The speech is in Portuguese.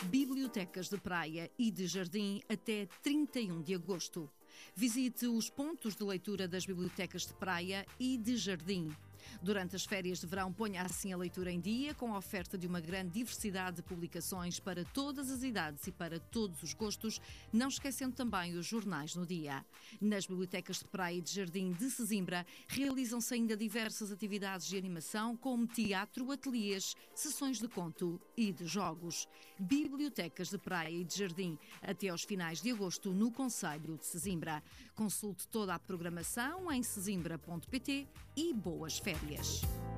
Bibliotecas de praia e de jardim até 31 de agosto. Visite os pontos de leitura das bibliotecas de praia e de jardim. Durante as férias de verão, ponha assim a leitura em dia, com a oferta de uma grande diversidade de publicações para todas as idades e para todos os gostos, não esquecendo também os jornais no dia. Nas bibliotecas de praia e de jardim de Sesimbra, realizam-se ainda diversas atividades de animação, como teatro, ateliês, sessões de conto e de jogos. Bibliotecas de praia e de jardim, até aos finais de agosto, no concelho de Sesimbra. Consulte toda a programação em sesimbra.pt e boas férias.